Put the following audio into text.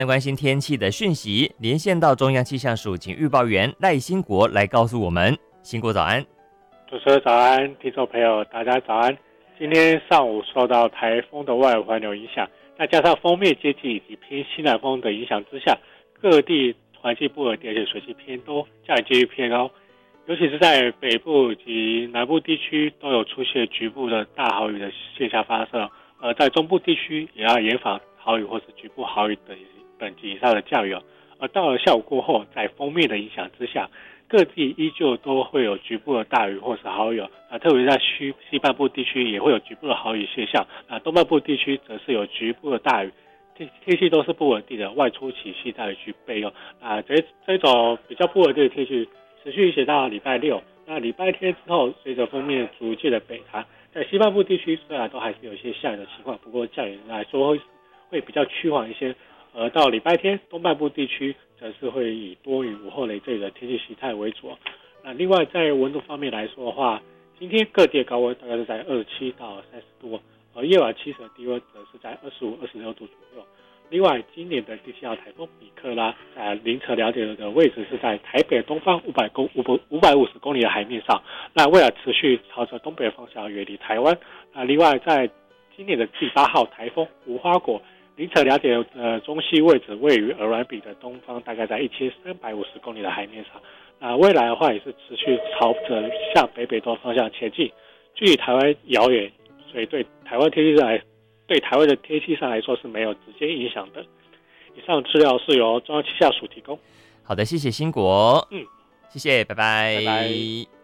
关心天气的讯息，连线到中央气象署请预报员赖兴国来告诉我们。兴国早安。 主持人早安，听众朋友大家早安。今天上午受到台风的外围环流影响，再加上锋面接近以及偏西南风的影响之下，各地环境不稳定，而且水汽偏多，降雨几率偏高。尤其是在北部及南部地区都有出现局部的大豪雨的现象发生，在中部地区也要严防豪雨或是局部豪雨等级以上的降雨。而到了下午过后，在锋面的影响之下，各地依旧都会有局部的大雨或是豪雨，特别在西半部地区也会有局部的豪雨现象，东半部地区则是有局部的大雨。天气都是不稳定的，外出请携带雨具备用。这种比较不稳定的天气持续一直到礼拜六。那礼拜天之后，随着锋面逐渐的北抬，在西半部地区虽然都还是有一些下雨的情况，不过降雨来说会比较趋缓一些。到礼拜天，东半部地区则是会以多云午后雷阵雨的天气形态为主。那另外在温度方面来说的话，今天各地的高温大概是在27到30度，而夜晚期的低温则是在25、26度左右。另外，今年的第7号台风米克拉在凌晨2点的位置是在台北东方550公里的海面上，那未来持续朝着东北方向远离台湾。另外，在今年的第8号台风无花果凌晨2点中西位置位于鹅銮鼻的东方，大概在1350公里的海面上。未来的话也是持续朝着向北东方向前进，距离台湾遥远，所以对台湾的天气上来说是没有直接影响的。以上资料是由中央气象署提供。 好的，谢谢兴国。 嗯， 谢谢，拜拜。 拜拜。